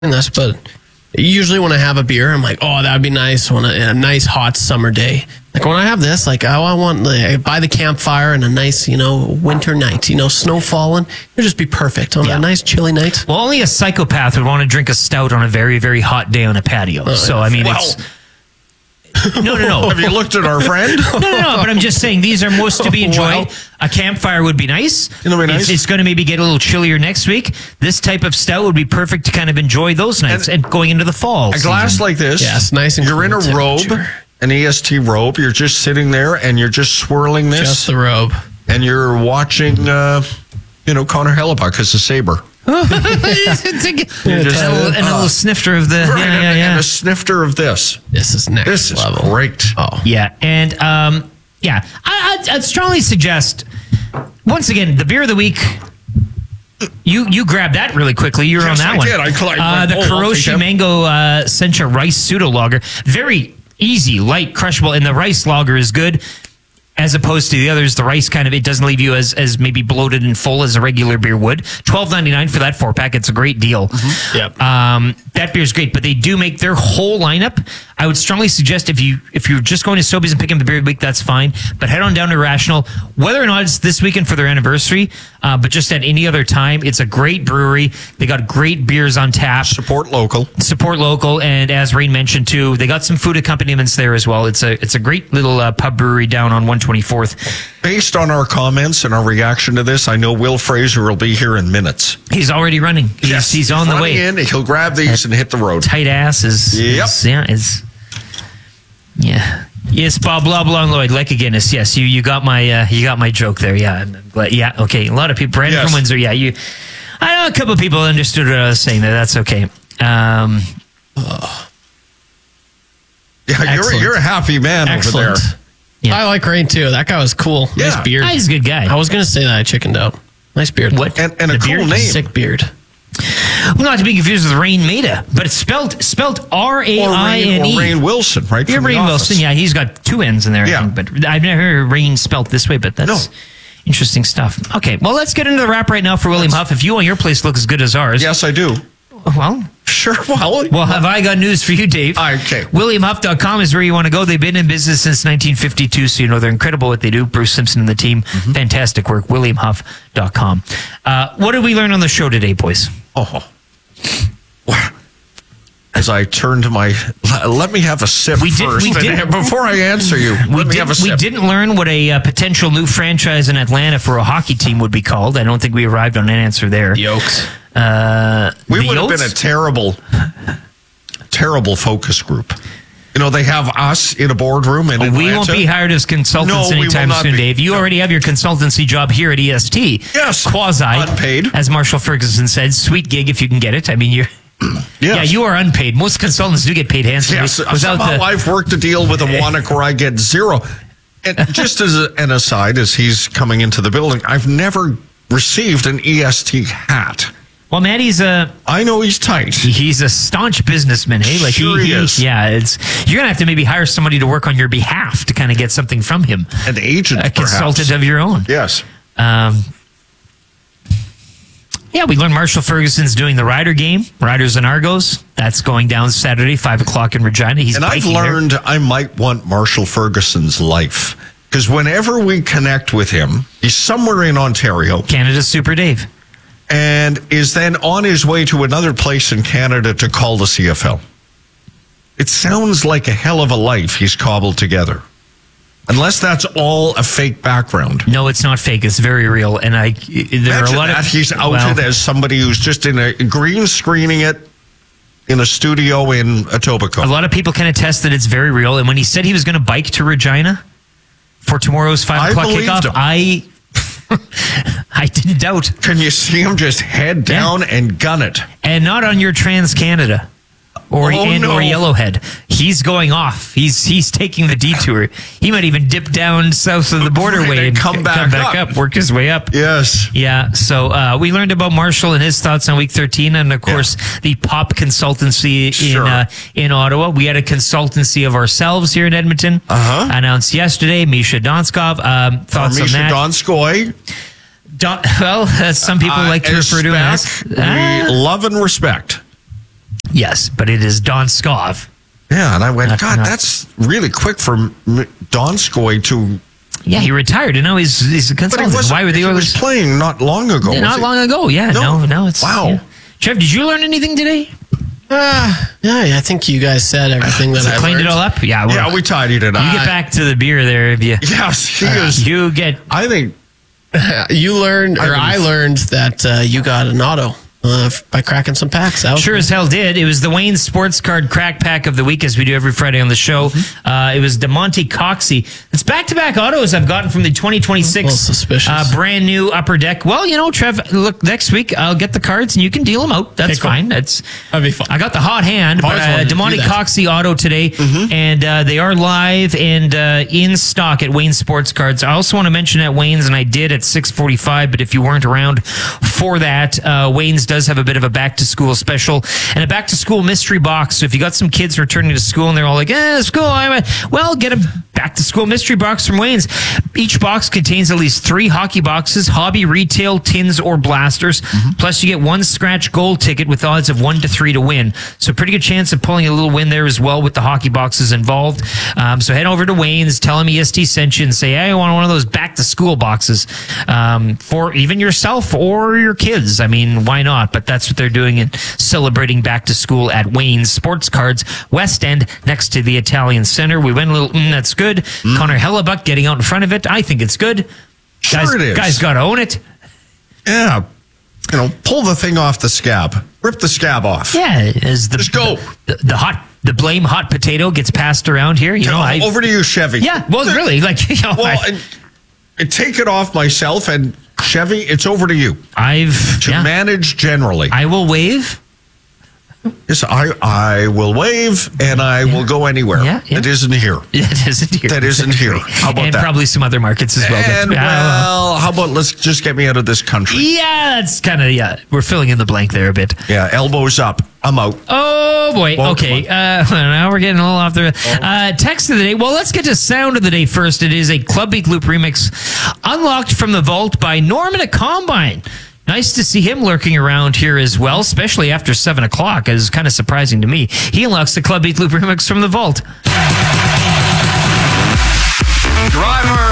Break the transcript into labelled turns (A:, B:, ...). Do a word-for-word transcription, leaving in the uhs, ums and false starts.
A: this, but usually when I have a beer, I'm like, oh, that would be nice on a, a nice hot summer day. Like when I have this, like, oh, I want like, by the campfire and a nice, you know, winter night, you know, snow falling. It'd just be perfect on
B: Yeah.
A: a nice chilly night.
B: Well, only a psychopath would want to drink a stout on a very, very hot day on a patio.
A: Oh,
B: so,
A: yeah.
B: I mean,
C: Well,
B: it's... No, no, no.
C: have you looked at our friend?
B: No, no, no. But I'm just saying these are most to be enjoyed.
C: Well,
B: a campfire would be nice.
C: It'll be nice.
B: It's, it's going to maybe get a little chillier next week. This type of stout would be perfect to kind of enjoy those nights and,
C: And
B: going into the fall.
C: A glass
B: season.
C: like this.
A: Yes, nice and
C: You're in a
A: cool
C: robe,
A: temperature.
C: an E S T robe. You're just sitting there and you're just swirling this.
A: Just the robe.
C: and you're watching, uh, you know, Connor Hellebuck as a saber.
B: It's a-
C: You just-
B: and a little, and a little snifter of the...
C: Right,
B: Yeah,
C: and,
B: yeah, yeah.
C: and a snifter of this.
A: This is next
C: This is
A: level.
C: great.
A: Oh,
B: Yeah, and um, yeah, I, I'd, I'd strongly suggest. Once again, the beer of the week. You you grabbed that really quickly. You were
C: Yes,
B: on that
C: I
B: one.
C: did. I climbed
B: uh,
C: my
B: the
C: pole. I'll
B: Kuroshi
C: take that.
B: Mango uh, Sencha Rice Pseudo Lager. Very easy, light, crushable, and the rice lager is good. As opposed to the others, the rice kind of, it doesn't leave you as, as maybe bloated and full as a regular beer would. twelve ninety-nine for that four pack. It's a great deal.
A: Yep.
B: Um, that beer's great, but they do make their whole lineup. I would strongly suggest if you if you're just going to Sobeys and picking up the beer of the week, that's fine. But head on down to Rational, whether or not it's this weekend for their anniversary, uh, but just at any other time. It's a great brewery. They got great beers on tap.
C: Support local.
B: Support local, and as Rain mentioned too, they got some food accompaniments there as well. It's a it's a great little uh, pub brewery down on one twenty-fourth.
C: Based on our comments and our reaction to this, I know Will Fraser will be here in minutes.
B: He's already running. He's, he's on the
C: running
B: way.
C: in. He'll grab these and hit the road.
B: Tight ass is,
C: Yep.
B: is yeah is yeah. Yes, Bob blah blah Lloyd, like a Guinness. Yes, you you got my uh, you got my joke there. Yeah, I'm I'm glad. Yeah, okay. A lot of people. Brandon
C: Yes.
B: from Windsor. Yeah, you. I know a couple of people understood what I was saying there. That's okay. Um,
C: Yeah, you're,
A: Excellent.
C: you're a happy man
A: excellent.
C: over there.
B: Yeah.
A: I like Rain too. That guy was cool.
C: Yeah.
A: Nice beard.
B: ah, he's a good guy.
A: I was going to say that I chickened out. Nice beard.
B: What?
C: And, and a
B: The
C: cool
B: beard?
C: name.
A: Sick beard.
B: Well, not to be confused with Rain Maida, but it's spelled spelled R A
C: Or
B: I
C: Rain,
B: N
C: or
B: E.
C: Rain Wilson, right?
B: Yeah,
C: from The
B: Rain
C: Office.
B: Wilson. Yeah, he's got two N's in there.
C: Yeah.
B: I think, but I've never heard Rain spelt this way. But that's
C: No.
B: interesting stuff. Okay, well, let's get into the wrap right now for William Huff. If you want your place to look as good as ours,
C: Yes, I do.
B: well,
C: Sure. Well,
B: well, have I got news for you, Dave?
C: Okay.
B: William Huff dot com is where you want to go. They've been in business since nineteen fifty-two, so you know they're incredible what they do. Bruce Simpson and the team,
C: Mm-hmm.
B: fantastic work. William Huff dot com. Uh, what did we learn on the show today, boys?
C: Oh. As I turn to my, let me have a sip
B: We did-
C: first.
B: we did-
C: before I answer you,
B: We,
C: let me
B: did,
C: have a
B: we
C: sip.
B: didn't learn what a uh, potential new franchise in Atlanta for a hockey team would be called. I don't think we arrived on an answer there.
A: The Oaks.
B: Uh,
C: We
B: the
C: would have
B: Yotes?
C: been a terrible, terrible focus group. You know, they have us in a boardroom in Atlanta.
B: We won't be hired as consultants
C: No, we
B: anytime
C: will not
B: soon,
C: be.
B: Dave. You
C: No.
B: already have your consultancy job here at E S T.
C: Yes.
B: Quasi.
C: Unpaid.
B: As Marshall Ferguson said, sweet gig if you can get it. I mean, you're...
C: Yes.
B: Yeah, you are unpaid. Most consultants do get paid handsomely.
C: Yes,
B: without
C: somehow
B: the,
C: I've worked a deal with a Wannock where I get zero. And just as a, an aside, as he's coming into the building, I've never received an E S T hat.
B: well, Maddie's a
C: I know he's tight.
B: he's a staunch businessman. Hey, like
C: Sure he is.
B: Yeah, it's you're gonna have to maybe hire somebody to work on your behalf to kind of get something from him.
C: An agent,
B: A
C: perhaps.
B: consultant of your own.
C: Yes.
B: Um, yeah, we learned Marshall Ferguson's doing the Rider game, Riders and Argos. That's going down Saturday, five o'clock in Regina. He's
C: And I've
B: biking there.
C: learned I might want Marshall Ferguson's life. Because whenever we connect with him, he's somewhere in Ontario
B: Canada's Super Dave.
C: and is then on his way to another place in Canada to call the C F L. It sounds like a hell of a life he's cobbled together. Unless that's all a fake background.
B: No, it's not fake. It's very real. And I, there
C: Imagine
B: are a lot
C: that.
B: of
C: He's outed
B: well,
C: as somebody who's just in a green screening it in a studio in Etobicoke.
B: a lot of people can attest that it's very real. And when he said he was going to bike to Regina for tomorrow's five
C: I
B: o'clock
C: believed
B: kickoff,
C: him.
B: I, I didn't doubt.
C: Can you see him just head down and gun it?
B: And not on your Trans Canada or
C: Oh,
B: and
C: no.
B: or Yellowhead. He's going off. He's he's taking the detour. He might even dip down south of the borderway
C: Right, and
B: and
C: come
B: c-
C: back
B: come back
C: up.
B: up. work his way up.
C: Yes.
B: Yeah, so uh, we learned about Marshall and his thoughts on week thirteen, and of course the pop consultancy
C: Sure.
B: in uh, in Ottawa. We had a consultancy of ourselves here in Edmonton
C: Uh-huh.
B: announced yesterday. Misha Donskov. Um, thoughts
C: Misha
B: on that?
C: Donskoy.
B: Don- well, as some people
C: Uh,
B: like to
C: as
B: refer to him as.
C: spec,
B: Ah.
C: we love and respect.
B: Yes, but it is Donskov.
C: Yeah, and I went,
B: Not-
C: God,
B: not-
C: that's really quick for M- Donskoy to.
B: Yeah, he retired, and now he's he's a
C: But he
B: consultant.
C: was,
B: Why were the
C: he was
B: Oilers?
C: playing not long ago.
B: Yeah,
C: was
B: not
C: he?
B: long ago. Yeah,
C: No.
B: no, no, it's
C: Wow.
B: yeah. Trev, did you learn anything today?
A: Uh, yeah, I think you guys said everything that I
B: Cleaned
A: learned.
B: it all up. Yeah, well,
C: Yeah, we tidied it up.
B: you get back to the beer there if you.
C: Yes, he is.
B: You get
C: I think.
A: You learned, or
C: I
A: I
C: believe-
A: learned that uh, you got an auto uh, f- by cracking some packs out.
B: Sure as hell did. It was the Wayne Sports Card Crack Pack of the Week, as we do every Friday on the show.
A: Mm-hmm.
B: Uh, it was DeMonte Coxey. It's back-to-back autos I've gotten from the twenty
A: A
B: twenty-six
A: little suspicious.
B: uh, brand new Upper Deck. Well, you know, Trev, look, next week I'll get the cards and you can deal them out. That's
A: Okay, cool.
B: fine. That's
A: That'd be fun.
B: I got the hot hand, but
A: always
B: uh,
A: wanted to do
B: DeMonte
A: that. Mm-hmm.
B: Coxey auto today, and uh, they are live and uh, in stock at Wayne Sports Cards. I also want to mention at Wayne's, and I did at six forty-five, but if you weren't around for that, uh, Wayne's does have a bit of a back to school special and a back to school mystery box. So if you got some kids returning to school and they're all like, eh, school, I'm well, get a back to school mystery box from Wayne's. Each box contains at least three hockey boxes, hobby, retail, tins, or blasters. Plus, you get one scratch gold ticket with odds of one to three to win. So pretty good chance of pulling a little win there as well with the hockey boxes involved. Um, so head over to Wayne's, tell them E S T sent you and say, hey, I want one of those back to school boxes um, for even yourself or your kids. I mean, why not? But that's what they're doing and celebrating back to school at Wayne's Sports Cards, West End, next to the Italian Center. We went a little, mm, that's good. Connor Hellebuck getting out in front of it. I think it's good.
C: Sure
B: guys,
C: it is.
B: Guys got to own it.
C: Yeah. You know, pull the thing off the scab. Rip the scab off.
B: Yeah, as the
C: Just go.
B: The, the hot, the blame hot potato gets passed around here. You know, I
C: Over to you, Chevy.
B: yeah. Well, really, like you know,
C: Well,
B: I,
C: and, and take it off myself, and Chevy, it's over to you
B: I've
C: to
B: yeah,
C: manage generally.
B: I will wave.
C: yes, I, I will wave, and I will go anywhere.
B: Yeah, yeah.
C: That isn't here.
B: It isn't here.
C: That isn't here. How about
B: and
C: that?
B: probably some other markets as well.
C: And
B: but, uh,
C: well, how about let's just get me out of this country?
B: yeah, that's kind of yeah. We're filling in the blank there a bit.
C: Yeah, elbows up. I'm out.
B: Oh boy.
C: Well,
B: okay. Uh, now we're getting a little off the uh, text of the day. Well, let's get to sound of the day first. It is a Club Beat Loop remix, unlocked from the vault by Norman at Combine. Nice to see him lurking around here as well, especially after seven o'clock. It is kind of surprising to me. He unlocks the Club Beat Loop remix from the vault.
D: Driver